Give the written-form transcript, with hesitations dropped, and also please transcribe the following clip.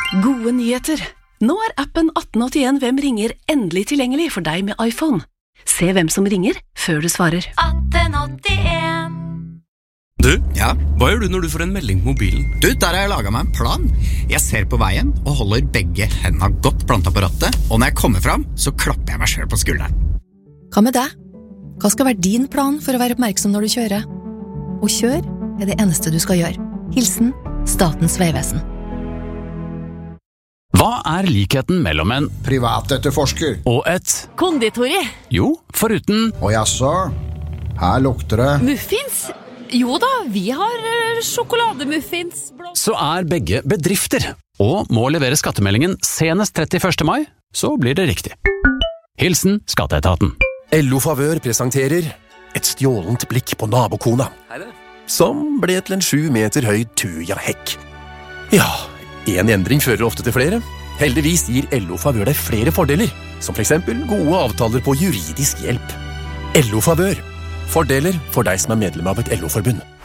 Gode nyheter! Nå appen 1881 Hvem ringer endelig tilgjengelig for deg med iPhone. Se hvem som ringer før du svarer. 1881. Du, Ja? hva gjør du når du får en melding på mobilen? Du, der har jeg laget meg en plan. Jeg ser på veien og holder begge hendene godt plantet på rattet, og når jeg kommer fram, så klapper jeg meg selv på skulderen. Hva med deg? Hva skal være din plan for å være oppmerksom når du kjører? Å kjøre det eneste du skal gjøre. Hilsen Statens vegvesen. Hva likheten mellom en Privatetterforsker. og et? Konditori. Jo, foruten Og jaså, her lukter det. Muffins? Jo da, vi har sjokolademuffins. så begge bedrifter, og må levere skattemeldingen senest 31. mai, så blir det riktig. Hilsen Skatteetaten. LO Favør presenterer et stjålent blikk på nabokona, som ble til en 7 meter høy tuja-hekk. Ja, en endring fører ofte til flere. Heldigvis gir LO Favør deg flere fordeler, som for eksempel gode avtaler på juridisk hjelp. LO Favør. Fordeler for deg som er medlem av et LO-forbund.